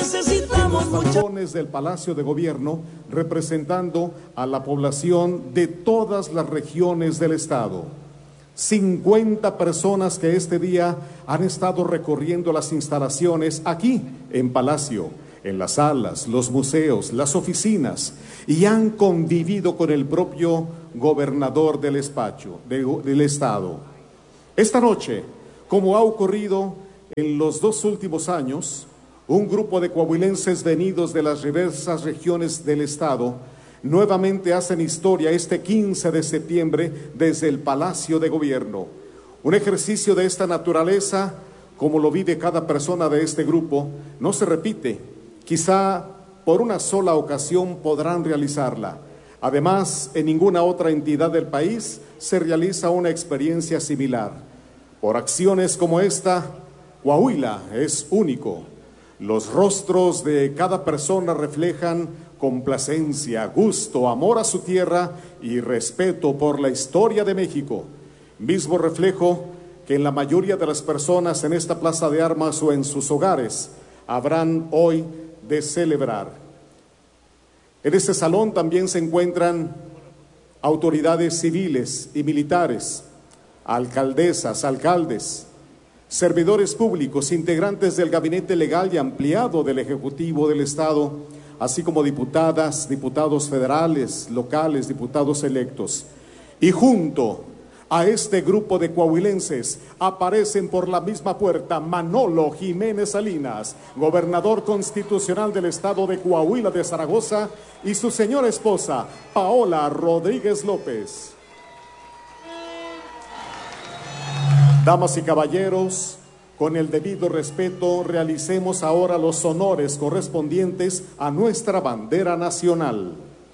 necesitamos mucho. Balcones del Palacio de Gobierno, representando a la población de todas las regiones del estado. 50 personas que este día han estado recorriendo las instalaciones aquí en Palacio, en las salas, los museos, las oficinas, y han convivido con el propio gobernador del estado. Esta noche, como ha ocurrido en los 2 últimos años, un grupo de coahuilenses venidos de las diversas regiones del estado nuevamente hacen historia este 15 de septiembre desde el Palacio de Gobierno. Un ejercicio de esta naturaleza, como lo vive cada persona de este grupo, no se repite. Quizá por una sola ocasión podrán realizarla. Además, en ninguna otra entidad del país se realiza una experiencia similar. Por acciones como esta, Coahuila es único. Los rostros de cada persona reflejan complacencia, gusto, amor a su tierra y respeto por la historia de México. Mismo reflejo que en la mayoría de las personas en esta plaza de armas o en sus hogares habrán hoy de celebrar. En este salón también se encuentran autoridades civiles y militares, alcaldesas, alcaldes, servidores públicos, integrantes del gabinete legal y ampliado del Ejecutivo del Estado, así como diputadas, diputados federales, locales, diputados electos. Y junto a este grupo de coahuilenses aparecen por la misma puerta Manolo Jiménez Salinas, gobernador constitucional del estado de Coahuila de Zaragoza, y su señora esposa, Paola Rodríguez López. Damas y caballeros, con el debido respeto, realicemos ahora los honores correspondientes a nuestra bandera nacional.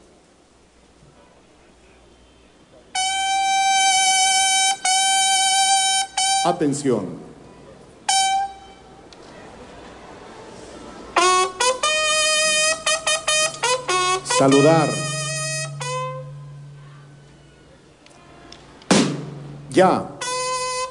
Atención. Saludar. Ya.